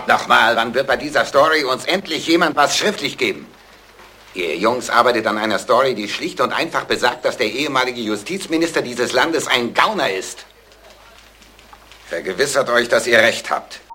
Verdammt nochmal, wann wird bei dieser Story uns endlich jemand was schriftlich geben? Ihr Jungs arbeitet an einer Story, die schlicht und einfach besagt, dass der ehemalige Justizminister dieses Landes ein Gauner ist. Vergewissert euch, dass ihr recht habt.